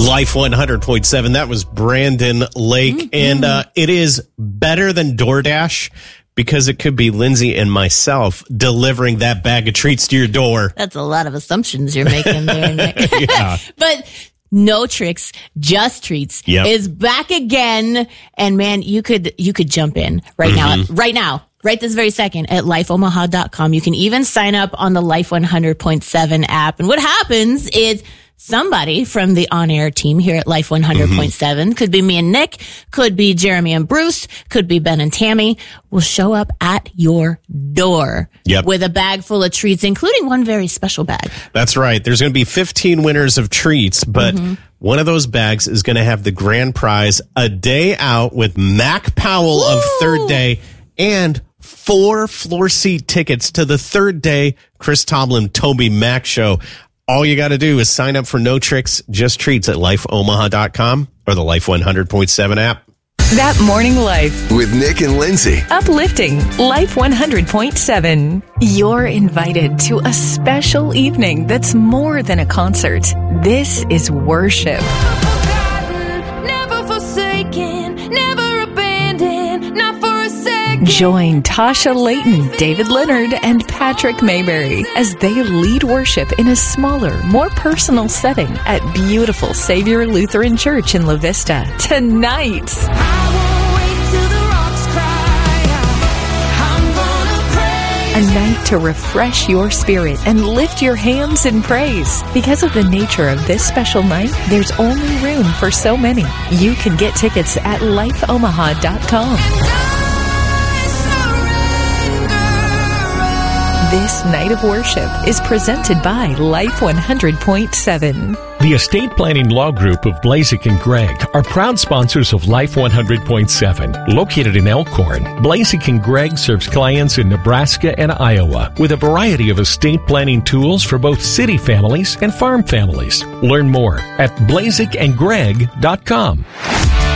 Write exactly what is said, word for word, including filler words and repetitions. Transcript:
Life one hundred point seven. That was Brandon Lake. Mm-hmm. And uh, it is better than DoorDash because it could be Lindsay and myself delivering that bag of treats to your door. That's a lot of assumptions you're making there, Nick. Yeah. But No Tricks, Just Treats yep. is back again. And man, you could you could jump in right mm-hmm. now. Right now. Right this very second at life omaha dot com. You can even sign up on the Life one hundred point seven app. And what happens is somebody from the on-air team here at Life one hundred point seven, mm-hmm. could be me and Nick, could be Jeremy and Bruce, could be Ben and Tammy, will show up at your door yep. with a bag full of treats, including one very special bag. That's right. There's going to be fifteen winners of treats, but mm-hmm. one of those bags is going to have the grand prize, a day out with Mac Powell Woo! Of Third Day, and four floor seat tickets to the Third Day Chris Tomlin Toby Mac show. All you got to do is sign up for No Tricks, Just Treats at life omaha dot com or the Life one hundred point seven app. That Morning Life with Nick and Lindsay. Uplifting Life one hundred point seven. You're invited to a special evening that's more than a concert. This is worship. Never forsaken, never abandoned, not for a second. Join Tasha Layton, David Leonard, and Patrick Mayberry as they lead worship in a smaller, more personal setting at beautiful Savior Lutheran Church in La Vista tonight. I won't wait till the rocks cry out. I'm gonna pray. A night to refresh your spirit and lift your hands in praise. Because of the nature of this special night, there's only room for so many. You can get tickets at life omaha dot com. This night of worship is presented by Life one hundred point seven. The Estate Planning Law Group of Blazek and Gregg are proud sponsors of Life one hundred point seven. Located in Elkhorn, Blazek and Gregg serves clients in Nebraska and Iowa with a variety of estate planning tools for both city families and farm families. Learn more at blazek and gregg dot com.